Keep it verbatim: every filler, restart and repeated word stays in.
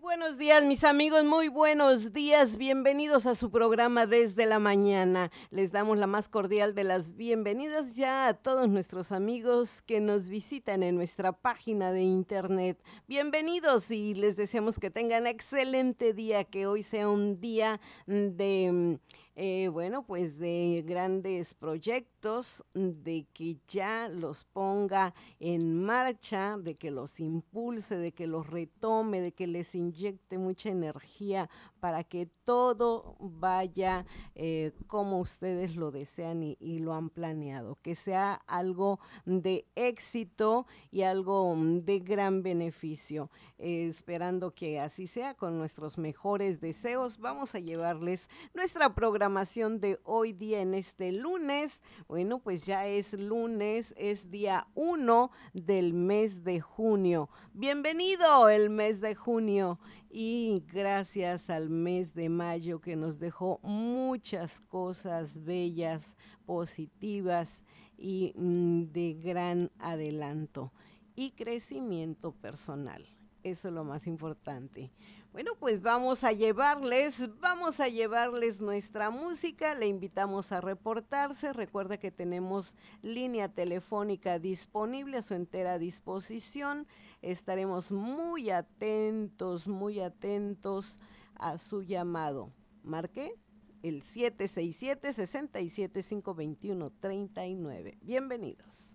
Buenos días, mis amigos, muy buenos días. Bienvenidos a su programa Desde la Mañana. Les damos la más cordial de las bienvenidas ya a todos nuestros amigos que nos visitan en nuestra página de internet. Bienvenidos y les deseamos que tengan excelente día, que hoy sea un día de... Eh, bueno, pues de grandes proyectos, de que ya los ponga en marcha, de que los impulse, de que los retome, de que les inyecte mucha energía para que todo vaya eh, como ustedes lo desean y, y lo han planeado, que sea algo de éxito y algo de gran beneficio. Eh, esperando que así sea, con nuestros mejores deseos, vamos a llevarles nuestra programación de hoy día en este lunes. Bueno, pues ya es lunes, es día uno del mes de junio. Bienvenido el mes de junio y gracias al mes de mayo que nos dejó muchas cosas bellas, positivas y mm, de gran adelanto y crecimiento personal. Eso es lo más importante. Bueno, pues vamos a llevarles, vamos a llevarles nuestra música. Le invitamos a reportarse. Recuerda que tenemos línea telefónica disponible a su entera disposición. Estaremos muy atentos, muy atentos a su llamado. Marque el siete seis siete, seis siete cinco dos uno tres nueve. Bienvenidos.